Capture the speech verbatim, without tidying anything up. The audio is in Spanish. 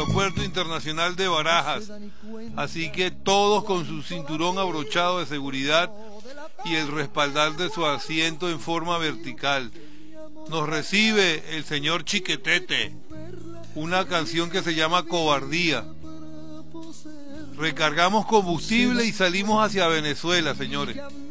Aeropuerto Internacional de Barajas. Así que todos con su cinturón abrochado de seguridad y el respaldar de su asiento en forma vertical. Nos recibe el señor Chiquetete, una canción que se llama Cobardía. Recargamos combustible y salimos hacia Venezuela, señores.